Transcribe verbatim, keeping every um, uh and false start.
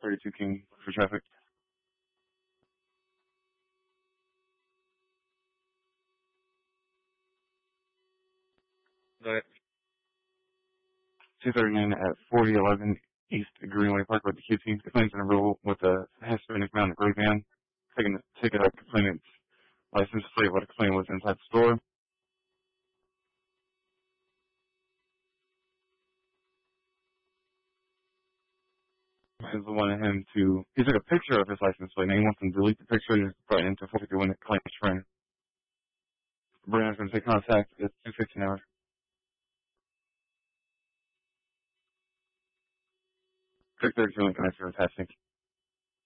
thirty-two King for traffic. two thirty-nine at forty eleven East Greenway Park with the Q T. Complainant's in a row with a Hispanic mounted gray van. Taking the ticket out complainant's license plate what the complainant was inside the store. Is the one of him to, he took a picture of his license plate and he wants to delete the picture and just put it into four fifty when it claims friend. Brandon's going to take contact at two fifteen hours. six thirty-two Lincoln, I see attached.